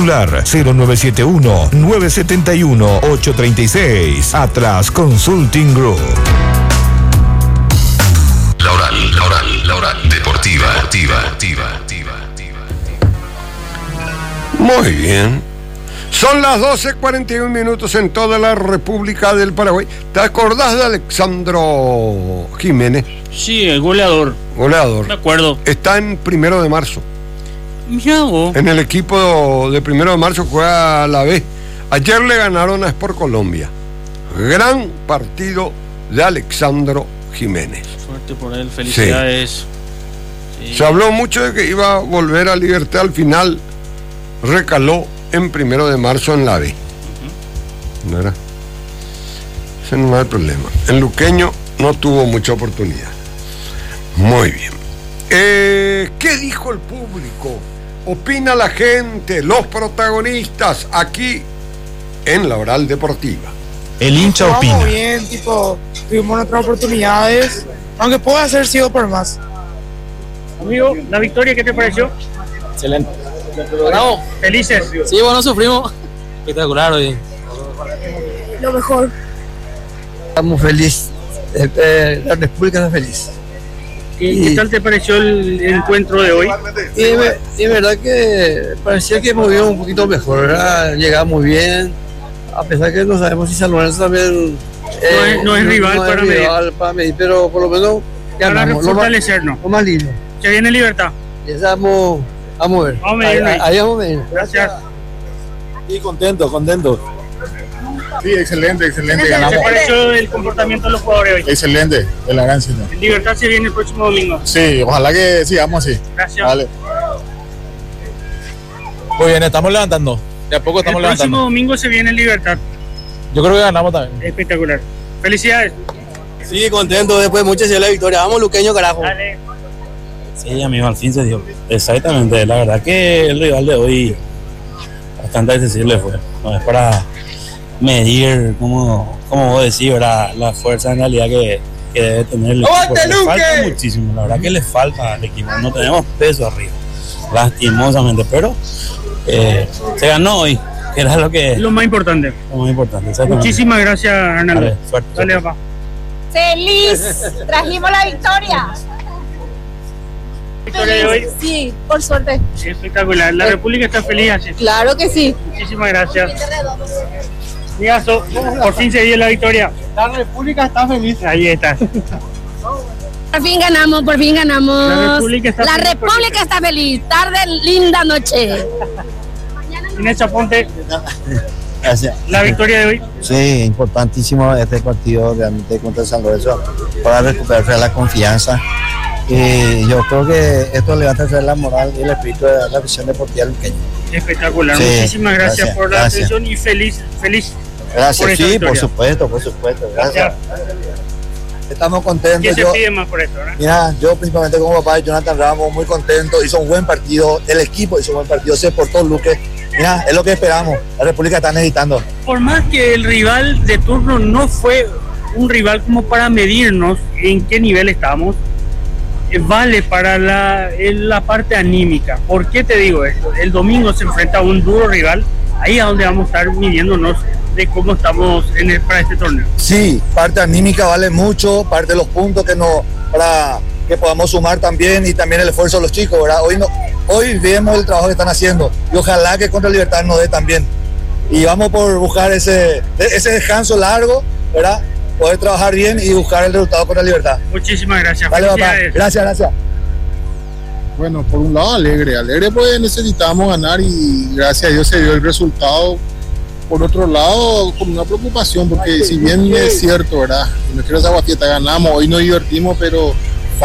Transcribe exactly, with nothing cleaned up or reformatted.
celular cero nueve siete uno, nueve siete uno, ocho tres seis. Atlas Consulting Group. La Oral, La Oral, La Oral Deportiva, Deportiva, Deportiva, Deportiva. Muy bien. Son las doce cuarenta y un minutos en toda la República del Paraguay. ¿Te acordás de Alexandro Jiménez? Sí, el goleador. Goleador. De acuerdo. Está en Primero de Marzo. Mirá vos. En el equipo de Primero de Marzo juega a la B. Ayer le ganaron a Sport Colombia. Gran partido de Alexandro Jiménez. Suerte por él, felicidades. Sí. Sí. Se habló mucho de que iba a volver a Libertad, al final recaló en Primero de Marzo en la B. Uh-huh. ¿No era? Ese no es el problema. En Luqueño no tuvo mucha oportunidad. Muy bien. Eh, ¿Qué dijo el público? Opina la gente, los protagonistas, aquí en La Oral Deportiva. El hincha opina. Vamos bien, tipo, tuvimos nuestras oportunidades, aunque puede haber sido por más. Amigo, ¿la victoria qué te pareció? Excelente. ¿Bravo? ¿Felices? Sí, bueno, sufrimos. Espectacular hoy. Lo mejor. Estamos felices. Eh, la República está feliz. ¿Qué, y, ¿Qué tal te pareció el, el encuentro de hoy? Y es verdad que parecía que movió un poquito mejor, ¿verdad? Llegaba muy bien, a pesar que no sabemos si San Lorenzo también eh, no, es, no es rival, no, no para, es medir. rival para medir, pero por lo menos ganamos. Para fortalecernos. Lo más lindo. Se viene Libertad. Ya vamos, vamos a ver. Vamos a medir. Ahí, ahí vamos a medir. Gracias. Y contento, contento. Sí, excelente, excelente. ¿Qué te pareció el comportamiento de los jugadores hoy? Excelente, de la gran cita. ¿En Libertad se viene el próximo domingo? Sí, ojalá que sigamos así. Gracias. Vale. Muy bien, estamos levantando. De a poco estamos el levantando. El próximo domingo se viene en Libertad. Yo creo que ganamos también. Espectacular. Felicidades. Sí, contento después de muchas de la victoria. Vamos, Luqueño, carajo. Dale. Sí, amigo, al fin se dio. Exactamente, la verdad que el rival de hoy bastante accesible fue. No es para medir, como, como vos decís, ¿verdad? La fuerza en realidad que, que debe tener el equipo. Le falta muchísimo, la verdad que le falta al equipo. No tenemos peso arriba, lastimosamente, pero eh, se ganó hoy, que era lo que lo más importante. Lo más importante. Muchísimas gracias, Hernando. Dale, suerte. Dale, papá. ¡Feliz! Trajimos la victoria. ¿Victoria de hoy? Sí, por suerte. Sí, espectacular. La República está feliz así. Claro que sí. Muchísimas gracias. Migazo, por fin se dio la victoria. La República está feliz. Ahí está. Por fin ganamos, por fin ganamos. La República está la feliz. La República está feliz. Tarde, linda noche. Inés Chaponte. Gracias. La victoria de hoy. Sí, importantísimo este partido realmente contra San Lorenzo para recuperar la confianza. Y yo creo que esto le va a traer la moral y el espíritu de la visión deportiva al Luqueño. Espectacular, sí, muchísimas gracias, gracias por la gracias. atención y feliz, feliz. Gracias, por sí, victoria. por supuesto, por supuesto, gracias. gracias. Estamos contentos. ¿Quién se yo, pide más por esto, verdad? Mira, yo principalmente como papá de Jonathan Ramos, muy contento, hizo un buen partido, el equipo hizo un buen partido, se portó Luque. Mira, es lo que esperamos, la República está necesitando. Por más que el rival de turno no fue un rival como para medirnos en qué nivel estamos, vale para la, la parte anímica. ¿Por qué te digo esto? El domingo se enfrenta a un duro rival, ahí es donde vamos a estar midiéndonos de cómo estamos en el, para este torneo. Sí, parte anímica vale mucho, parte de los puntos que nos, para que podamos sumar también y también el esfuerzo de los chicos, ¿verdad? Hoy, no, hoy vemos el trabajo que están haciendo y ojalá que contra Libertad nos dé también. Y vamos por buscar ese, ese descanso largo, ¿verdad? Poder trabajar bien y buscar el resultado contra Libertad. Muchísimas gracias. Vale, papá. Gracias, gracias. Bueno, por un lado alegre, alegre pues necesitamos ganar y gracias a Dios se dio el resultado. Por otro lado, con una preocupación, porque si bien es cierto, ¿verdad? No quiero esa guafieta, ganamos, hoy nos divertimos, pero